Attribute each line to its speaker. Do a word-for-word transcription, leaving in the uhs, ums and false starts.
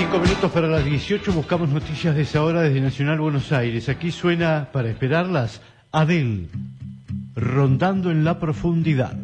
Speaker 1: Cinco minutos para las dieciocho, buscamos noticias de esa hora desde Nacional Buenos Aires. Aquí suena, para esperarlas, Adele, Rondando en la Profundidad.